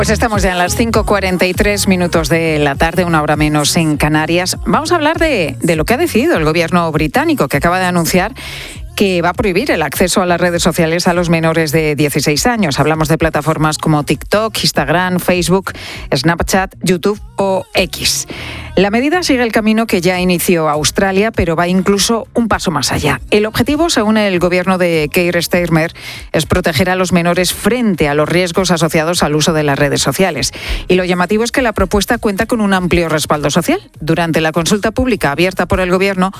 Pues estamos ya en las 5:43 de la tarde, una hora menos en Canarias. Vamos a hablar de lo que ha decidido el gobierno británico, que acaba de anunciar que va a prohibir el acceso a las redes sociales a los menores de 16 años. Hablamos de plataformas como TikTok, Instagram, Facebook, Snapchat, YouTube o X. La medida sigue el camino que ya inició Australia, pero va incluso un paso más allá. El objetivo, según el gobierno de Keir Starmer, es proteger a los menores frente a los riesgos asociados al uso de las redes sociales. Y lo llamativo es que la propuesta cuenta con un amplio respaldo social. Durante la consulta pública abierta por el gobierno,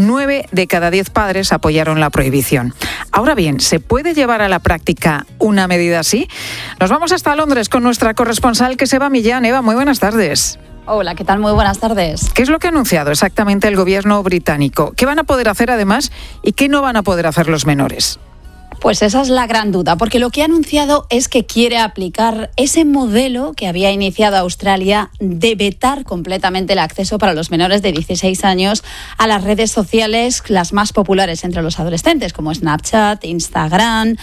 9 de cada 10 padres apoyaron la prohibición. Ahora bien, ¿se puede llevar a la práctica una medida así? Nos vamos hasta Londres con nuestra corresponsal, que es Eva Millán. Eva, muy buenas tardes. Hola, ¿qué tal? Muy buenas tardes. ¿Qué es lo que ha anunciado exactamente el gobierno británico? ¿Qué van a poder hacer además y qué no van a poder hacer los menores? Pues esa es la gran duda, porque lo que ha anunciado es que quiere aplicar ese modelo que había iniciado Australia de vetar completamente el acceso para los menores de 16 años a las redes sociales, las más populares entre los adolescentes, como Snapchat, Instagram,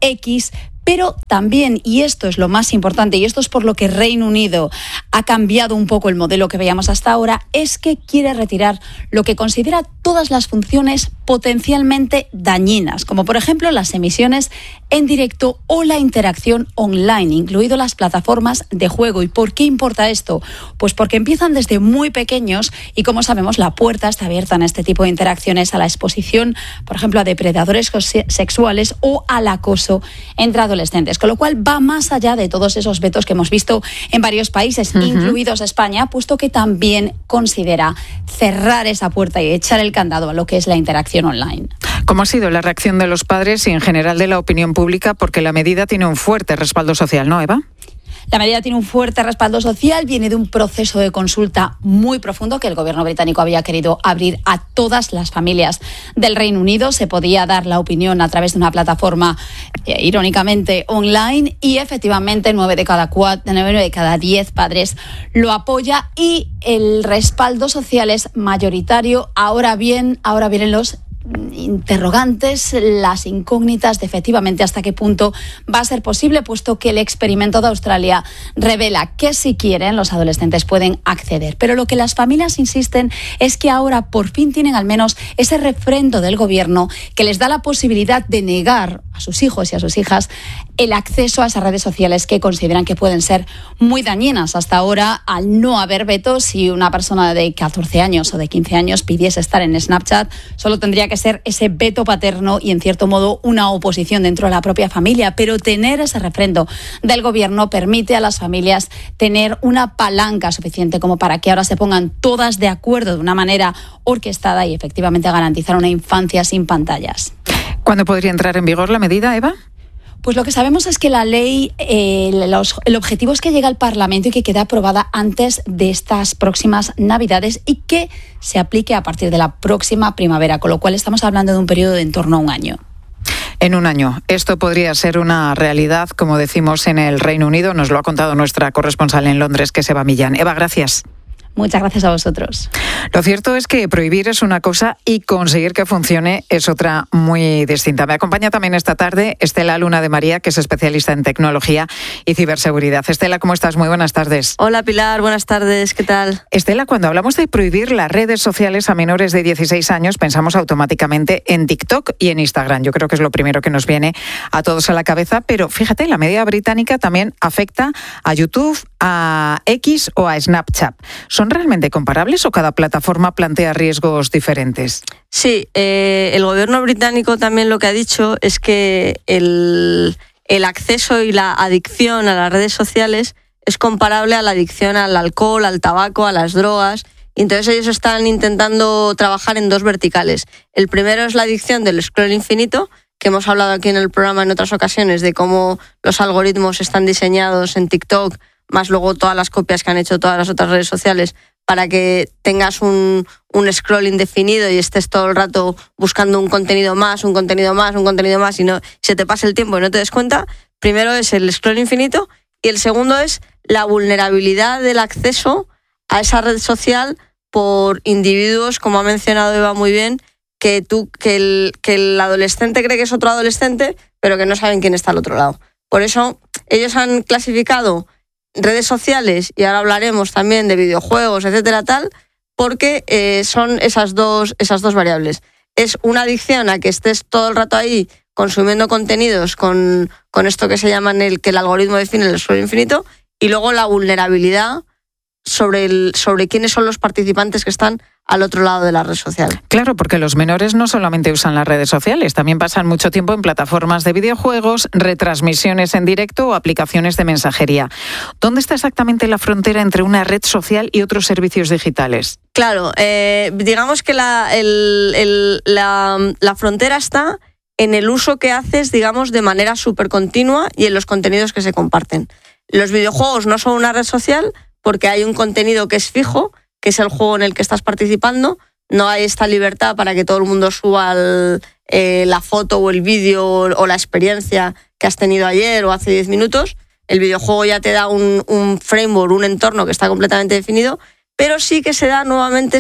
X. Pero también, y esto es lo más importante, y esto es por lo que Reino Unido ha cambiado un poco el modelo que veíamos hasta ahora, es que quiere retirar lo que considera todas las funciones potencialmente dañinas, como por ejemplo las emisiones en directo o la interacción online, incluido las plataformas de juego. ¿Y por qué importa esto? Pues porque empiezan desde muy pequeños y, como sabemos, la puerta está abierta en este tipo de interacciones a la exposición, por ejemplo, a depredadores sexuales o al acoso entre adolescentes, con lo cual va más allá de todos esos vetos que hemos visto en varios países, incluidos España, puesto que también considera cerrar esa puerta y echar el candado a lo que es la interacción online. ¿Cómo ha sido la reacción de los padres y en general de la opinión pública? Porque la medida tiene un fuerte respaldo social, ¿no, Eva? La medida tiene un fuerte respaldo social, viene de un proceso de consulta muy profundo que el gobierno británico había querido abrir a todas las familias del Reino Unido. Se podía dar la opinión a través de una plataforma, irónicamente, online, y efectivamente 9 de cada 10 padres lo apoya y el respaldo social es mayoritario. Ahora vienen los interrogantes, las incógnitas de efectivamente hasta qué punto va a ser posible, puesto que el experimento de Australia revela que si quieren los adolescentes pueden acceder. Pero lo que las familias insisten es que ahora por fin tienen al menos ese refrendo del gobierno que les da la posibilidad de negar a sus hijos y a sus hijas el acceso a esas redes sociales que consideran que pueden ser muy dañinas. Hasta ahora, al no haber vetos, si una persona de 14 años o de 15 años pidiese estar en Snapchat, solo tendría que ser ese veto paterno y, en cierto modo, una oposición dentro de la propia familia. Pero tener ese refrendo del gobierno permite a las familias tener una palanca suficiente como para que ahora se pongan todas de acuerdo de una manera orquestada y efectivamente garantizar una infancia sin pantallas. ¿Cuándo podría entrar en vigor la medida, Eva? Pues lo que sabemos es que la ley, el objetivo es que llegue al Parlamento y que quede aprobada antes de estas próximas Navidades y que se aplique a partir de la próxima primavera, con lo cual estamos hablando de un periodo de en torno a un año. En un año. Esto podría ser una realidad, como decimos, en el Reino Unido. Nos lo ha contado nuestra corresponsal en Londres, que es Eva Millán. Eva, gracias. Muchas gracias a vosotros. Lo cierto es que prohibir es una cosa y conseguir que funcione es otra muy distinta. Me acompaña también esta tarde Estela Luna de María, que es especialista en tecnología y ciberseguridad. Estela, ¿cómo estás? Muy buenas tardes. Hola Pilar, buenas tardes, ¿qué tal? Estela, cuando hablamos de prohibir las redes sociales a menores de 16 años, pensamos automáticamente en TikTok y en Instagram. Yo creo que es lo primero que nos viene a todos a la cabeza, pero fíjate, la medida británica también afecta a YouTube, a X o a Snapchat. ¿Son realmente comparables o cada plataforma plantea riesgos diferentes? Sí, el gobierno británico también lo que ha dicho es que el acceso y la adicción a las redes sociales es comparable a la adicción al alcohol, al tabaco, a las drogas. Y entonces ellos están intentando trabajar en dos verticales. El primero es la adicción del scroll infinito, que hemos hablado aquí en el programa en otras ocasiones de cómo los algoritmos están diseñados en TikTok, más luego todas las copias que han hecho todas las otras redes sociales, para que tengas un scroll indefinido y estés todo el rato buscando un contenido más y no se te pase el tiempo y no te des cuenta. Primero es el scroll infinito y el segundo es la vulnerabilidad del acceso a esa red social por individuos, como ha mencionado Eva muy bien, que el adolescente cree que es otro adolescente, pero que no saben quién está al otro lado. Por eso ellos han clasificado redes sociales, y ahora hablaremos también de videojuegos, etcétera, tal, porque son esas dos variables. Es una adicción a que estés todo el rato ahí consumiendo contenidos con esto que se llama que el algoritmo define el usuario infinito, y luego la vulnerabilidad sobre quiénes son los participantes que están al otro lado de la red social. Claro, porque los menores no solamente usan las redes sociales, también pasan mucho tiempo en plataformas de videojuegos, retransmisiones en directo o aplicaciones de mensajería. ¿Dónde está exactamente la frontera entre una red social y otros servicios digitales? Claro, digamos que la frontera está en el uso que haces, digamos, de manera súper continua y en los contenidos que se comparten. Los videojuegos no son una red social porque hay un contenido que es fijo, que es el juego en el que estás participando. No hay esta libertad para que todo el mundo suba la foto o el vídeo o la experiencia que has tenido ayer o hace 10 minutos. El videojuego ya te da un framework, un entorno que está completamente definido, pero sí que se da nuevamente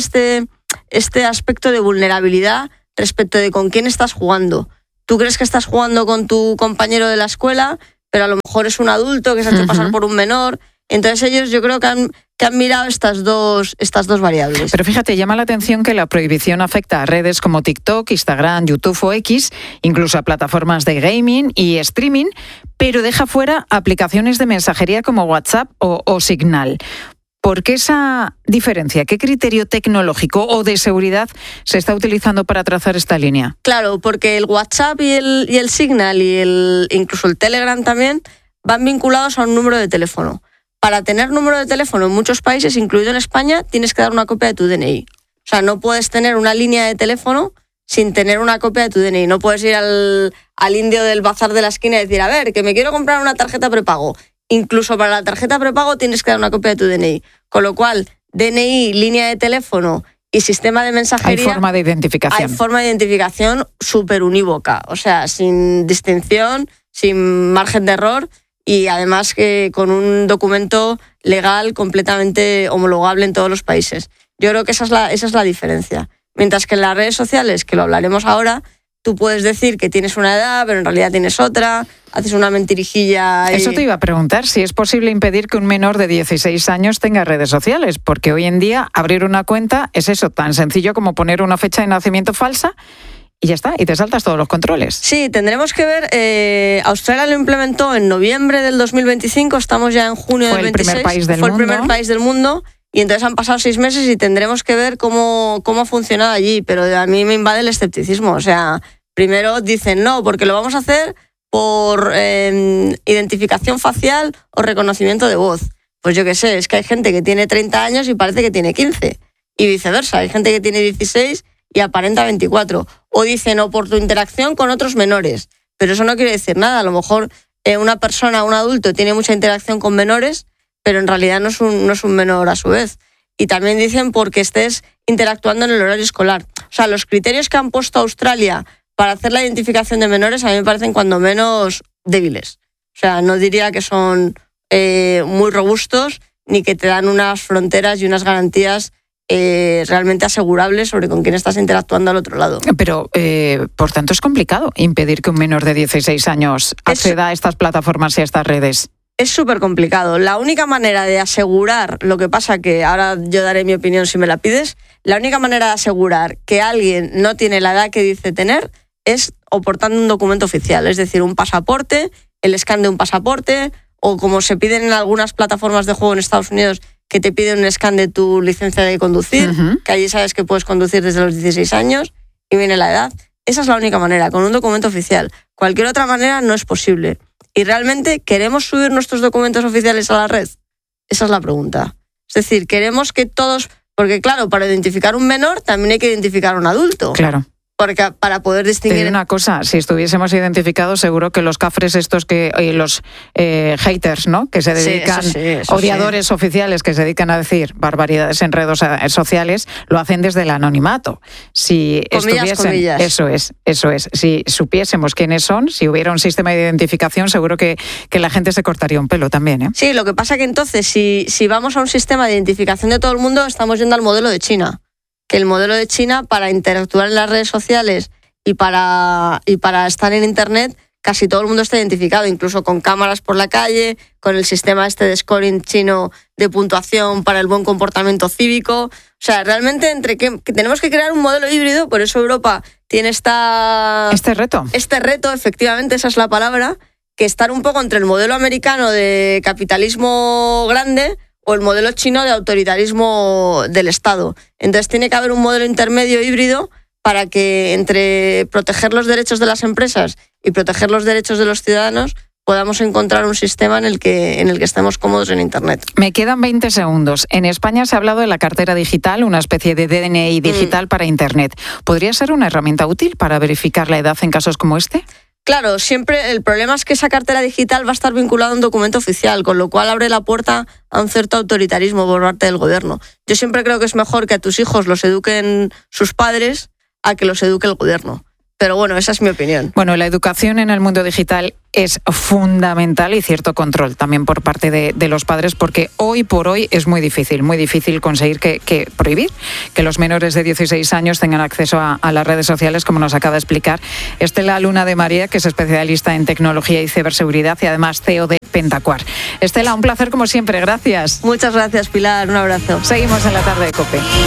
este aspecto de vulnerabilidad respecto de con quién estás jugando. Tú crees que estás jugando con tu compañero de la escuela, pero a lo mejor es un adulto que se ha hecho pasar por un menor. Entonces ellos yo creo que han mirado estas dos variables. Pero fíjate, llama la atención que la prohibición afecta a redes como TikTok, Instagram, YouTube o X, incluso a plataformas de gaming y streaming, pero deja fuera aplicaciones de mensajería como WhatsApp o Signal. ¿Por qué esa diferencia? ¿Qué criterio tecnológico o de seguridad se está utilizando para trazar esta línea? Claro, porque el WhatsApp y el Signal y incluso el Telegram también van vinculados a un número de teléfono. Para tener número de teléfono en muchos países, incluido en España, tienes que dar una copia de tu DNI. O sea, no puedes tener una línea de teléfono sin tener una copia de tu DNI. No puedes ir al indio del bazar de la esquina y decir, a ver, que me quiero comprar una tarjeta prepago. Incluso para la tarjeta prepago tienes que dar una copia de tu DNI. Con lo cual, DNI, línea de teléfono y sistema de mensajería... Hay forma de identificación. Hay forma de identificación súper unívoca. O sea, sin distinción, sin margen de error... Y además que con un documento legal completamente homologable en todos los países. Yo creo que esa es la diferencia. Mientras que en las redes sociales, que lo hablaremos ahora, tú puedes decir que tienes una edad, pero en realidad tienes otra, haces una mentirijilla. Eso te iba a preguntar, si es posible impedir que un menor de 16 años tenga redes sociales, porque hoy en día abrir una cuenta es eso, tan sencillo como poner una fecha de nacimiento falsa y ya está, y te saltas todos los controles. Sí, tendremos que ver. Australia lo implementó en noviembre del 2025, estamos ya en junio del 26. Fue el primer país del mundo, y entonces han pasado 6 meses y tendremos que ver cómo ha funcionado allí. Pero a mí me invade el escepticismo. O sea, primero dicen no, porque lo vamos a hacer por identificación facial o reconocimiento de voz. Pues yo qué sé, es que hay gente que tiene 30 años y parece que tiene 15. Y viceversa, hay gente que tiene 16 y aparenta 24. O dicen, o por tu interacción con otros menores. Pero eso no quiere decir nada. A lo mejor una persona, un adulto, tiene mucha interacción con menores, pero en realidad no es un menor a su vez. Y también dicen porque estés interactuando en el horario escolar. O sea, los criterios que han puesto Australia para hacer la identificación de menores a mí me parecen cuando menos débiles. O sea, no diría que son muy robustos ni que te dan unas fronteras y unas garantías realmente asegurables sobre con quién estás interactuando al otro lado. Pero, por tanto, es complicado impedir que un menor de 16 años acceda a estas plataformas y a estas redes. Es súper complicado. La única manera de asegurar, lo que pasa que ahora yo daré mi opinión si me la pides, la única manera de asegurar que alguien no tiene la edad que dice tener es o portando un documento oficial, es decir, un pasaporte, el scan de un pasaporte, o como se piden en algunas plataformas de juego en Estados Unidos, que te piden un scan de tu licencia de conducir, que allí sabes que puedes conducir desde los 16 años y viene la edad. Esa es la única manera, con un documento oficial. Cualquier otra manera no es posible. ¿Y realmente queremos subir nuestros documentos oficiales a la red? Esa es la pregunta. Es decir, queremos que todos... Porque claro, para identificar un menor también hay que identificar a un adulto. Claro. Porque para poder distinguir... Te digo una cosa, si estuviésemos identificados, seguro que los cafres estos los haters, ¿no? Que se dedican, eso odiadores oficiales que se dedican a decir barbaridades en redes sociales, lo hacen desde el anonimato. Si comillas. Eso es. Si supiésemos quiénes son, si hubiera un sistema de identificación, seguro que la gente se cortaría un pelo también, ¿eh? Sí, lo que pasa que entonces, si vamos a un sistema de identificación de todo el mundo, estamos yendo al modelo de China. Que el modelo de China, para interactuar en las redes sociales y para estar en Internet, casi todo el mundo está identificado, incluso con cámaras por la calle, con el sistema de scoring chino de puntuación para el buen comportamiento cívico. O sea, realmente que tenemos que crear un modelo híbrido, por eso Europa tiene este reto. Este reto, efectivamente, esa es la palabra, que estar un poco entre el modelo americano de capitalismo grande o el modelo chino de autoritarismo del Estado. Entonces tiene que haber un modelo intermedio híbrido para que entre proteger los derechos de las empresas y proteger los derechos de los ciudadanos podamos encontrar un sistema en el que estemos cómodos en Internet. Me quedan 20 segundos. En España se ha hablado de la cartera digital, una especie de DNI digital para Internet. ¿Podría ser una herramienta útil para verificar la edad en casos como este? Claro, siempre el problema es que esa cartera digital va a estar vinculada a un documento oficial, con lo cual abre la puerta a un cierto autoritarismo por parte del gobierno. Yo siempre creo que es mejor que a tus hijos los eduquen sus padres a que los eduque el gobierno. Pero bueno, esa es mi opinión. Bueno, la educación en el mundo digital es fundamental y cierto control también por parte de los padres, porque hoy por hoy es muy difícil conseguir que prohibir que los menores de 16 años tengan acceso a las redes sociales, como nos acaba de explicar Estela Luna de María, que es especialista en tecnología y ciberseguridad y además CEO de Pentacuar. Estela, un placer como siempre, gracias. Muchas gracias, Pilar, un abrazo. Seguimos en la tarde de COPE.